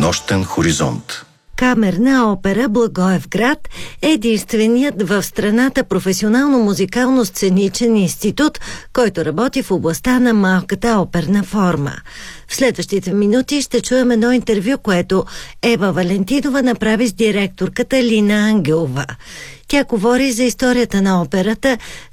нощен хоризонт. Камерна опера Благоевград е единственият в страната професионално-музикално-сценичен институт, който работи в областта на малката оперна форма. В следващите минути ще чуем едно интервю, което Ева Валентинова направи с директорката Лина Ангелова. Тя говори за историята на операта,